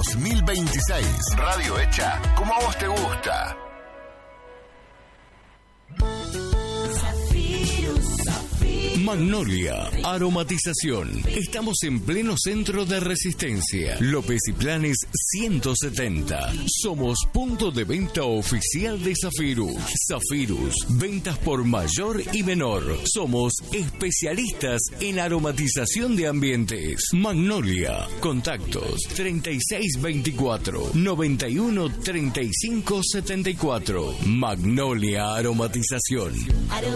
2026. Radio hecha como a vos te gusta. Magnolia Aromatización. Estamos en pleno centro de Resistencia. López y Planes 170. Somos punto de venta oficial de Zafirus. Zafirus, ventas por mayor y menor. Somos especialistas en aromatización de ambientes. Magnolia. Contactos 3624 91 35 74. Magnolia Aromatización.